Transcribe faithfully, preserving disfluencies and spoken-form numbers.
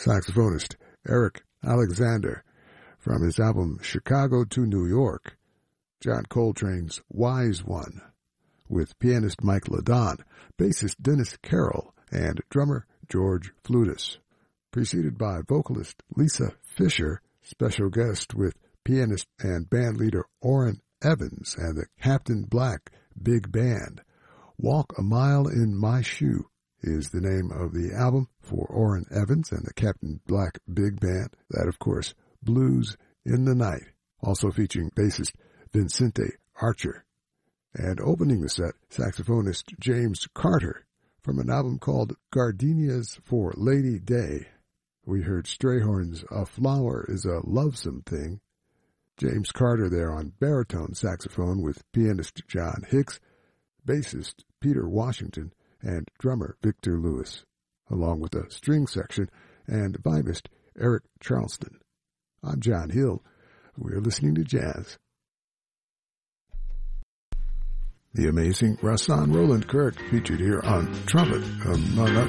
saxophonist Eric Alexander from his album Chicago to New York, John Coltrane's Wise One, with pianist Mike Ladon, bassist Dennis Carroll, and drummer George Flutis, preceded by vocalist Lisa Fisher, special guest with pianist and bandleader Orrin Evans and the Captain Black Big Band. Walk a Mile in My Shoe is the name of the album for Orrin Evans and the Captain Black Big Band. That, of course, Blues in the Night, also featuring bassist Vincente Archer. And opening the set, saxophonist James Carter from an album called Gardenias for Lady Day. We heard Strayhorn's A Flower is a Lovesome Thing. James Carter there on baritone saxophone with pianist John Hicks, bassist Peter Washington, and drummer Victor Lewis, along with a string section and vibist Eric Charleston. I'm John Hill. We're listening to jazz. The amazing Rahsaan Roland Kirk featured here on trumpet, among others.